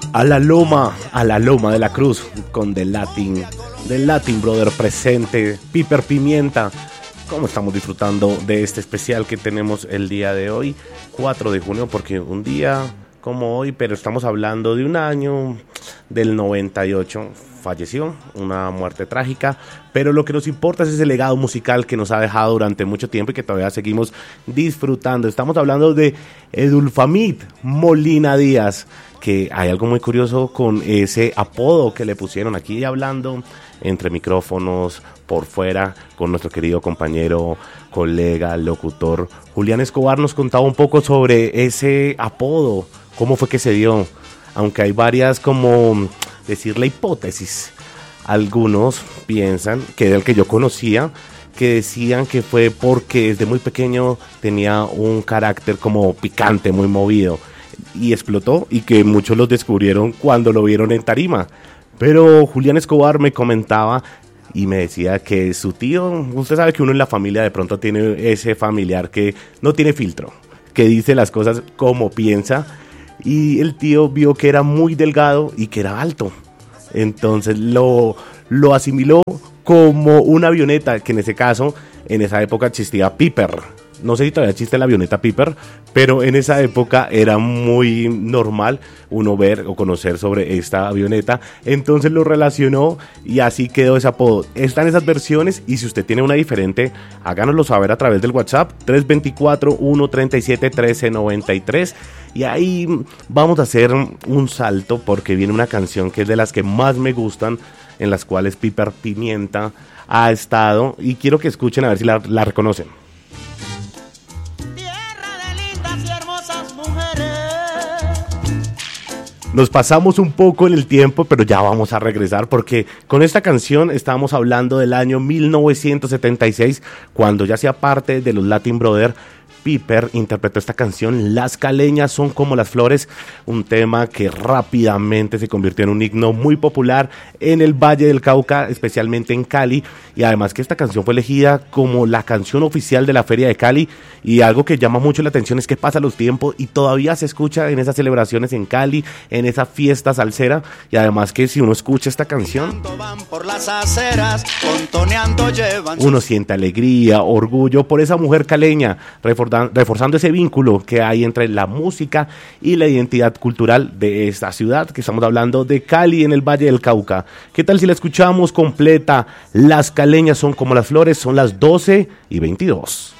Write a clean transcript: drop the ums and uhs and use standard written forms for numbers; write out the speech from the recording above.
a la loma de la cruz con The Latin Brother presente, Piper Pimienta. ¿Cómo estamos disfrutando de este especial que tenemos el día de hoy, 4 de junio? Porque un día como hoy, pero estamos hablando de un año del 98, falleció, una muerte trágica, pero lo que nos importa es ese legado musical que nos ha dejado durante mucho tiempo y que todavía seguimos disfrutando. Estamos hablando de Edulfamid Molina Díaz, que hay algo muy curioso con ese apodo que le pusieron aquí, hablando entre micrófonos, por fuera, con nuestro querido compañero, colega, locutor Julián Escobar. Nos contaba un poco sobre ese apodo, cómo fue que se dio, aunque hay varias, como decir, la hipótesis. Algunos piensan, que era el que yo conocía, que decían que fue porque desde muy pequeño tenía un carácter como picante, muy movido, y explotó, y que muchos los descubrieron cuando lo vieron en tarima. Pero Julián Escobar me comentaba y me decía que su tío, usted sabe que uno en la familia de pronto tiene ese familiar que no tiene filtro, que dice las cosas como piensa, y el tío vio que era muy delgado y que era alto, entonces lo asimiló como una avioneta, que en ese caso, en esa época existía Piper. No sé si todavía existe la avioneta Piper, pero en esa época era muy normal uno ver o conocer sobre esta avioneta. Entonces lo relacionó y así quedó ese apodo. Están esas versiones, y si usted tiene una diferente, háganoslo saber a través del WhatsApp 324-137-1393. Y ahí vamos a hacer un salto, porque viene una canción que es de las que más me gustan, en las cuales Piper Pimienta ha estado, y quiero que escuchen a ver si la reconocen. Nos pasamos un poco en el tiempo, pero ya vamos a regresar, porque con esta canción estamos hablando del año 1976, cuando ya hacía parte de los Latin Brothers. Piper interpretó esta canción, Las caleñas son como las flores, un tema que rápidamente se convirtió en un himno muy popular en el Valle del Cauca, especialmente en Cali, y además que esta canción fue elegida como la canción oficial de la Feria de Cali. Y algo que llama mucho la atención es que pasan los tiempos y todavía se escucha en esas celebraciones en Cali, en esa fiesta salsera, y además que si uno escucha esta canción, uno siente alegría, orgullo por esa mujer caleña, reforzando ese vínculo que hay entre la música y la identidad cultural de esta ciudad, que estamos hablando de Cali, en el Valle del Cauca. ¿Qué tal si la escuchamos completa? Las caleñas son como las flores, son las 12:22.